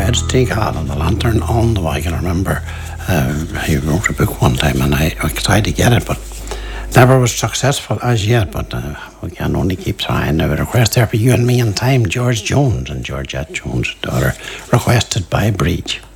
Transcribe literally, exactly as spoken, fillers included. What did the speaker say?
Ed Stegall and the Lantern on the I can remember uh, he wrote a book one time and I, I tried to get it, but never was successful as yet. But uh, we can only keep trying. Now, a request there for You and Me in Time, George Jones and Georgette Jones' daughter, requested by Breach.